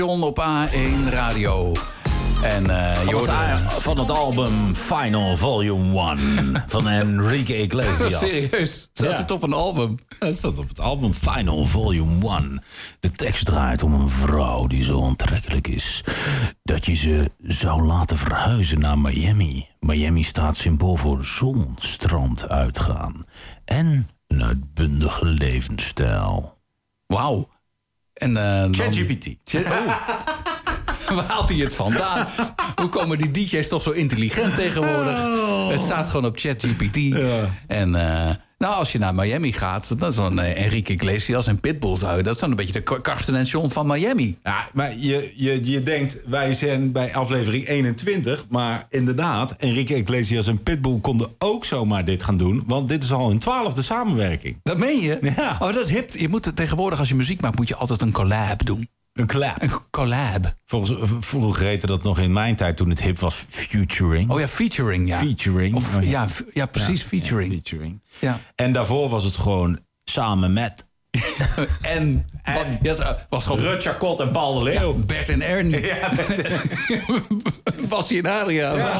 Op A1 Radio. En van het album Final Volume 1 van Enrique Iglesias. Serieus? Staat het op een album? Ja, het staat op het album Final Volume 1. De tekst draait om een vrouw die zo aantrekkelijk is dat je ze zou laten verhuizen naar Miami. Miami staat symbool voor zon, strand, uitgaan en een uitbundige levensstijl. Wauw. En ChatGPT. Waar haalt hij het vandaan? Hoe komen die DJ's toch zo intelligent tegenwoordig? Het staat gewoon op ChatGPT. Ja. En als je naar Miami gaat, dat is dan Enrique Iglesias en Pitbull. Dat is dan een beetje de Karsten en John van Miami. Ja, maar je denkt, wij zijn bij aflevering 21. Maar inderdaad, Enrique Iglesias en Pitbull konden ook zomaar dit gaan doen. Want dit is al hun 12e samenwerking. Dat meen je? Ja. Oh, dat is hip. Je moet tegenwoordig, als je muziek maakt, moet je altijd een collab doen. Een collab. Een collab. Vroeger heette dat nog in mijn tijd toen het hip was featuring. Oh ja, featuring, ja. Featuring. Of, ja, precies, featuring. Ja, featuring. Ja. En daarvoor was het gewoon samen met... en was gewoon Rutger Kot en Paul de Leeuw. Ja, Bert en Ernie. Ja, Bassie en Adriaan. Ja.